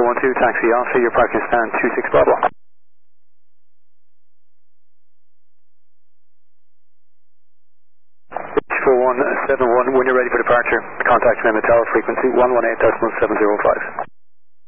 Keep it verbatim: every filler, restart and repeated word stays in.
one two, taxi Alpha, your parking stand two six Bravo. four one seven one, when you're ready for departure, contact Lima Tower, frequency one one eight point seven zero five.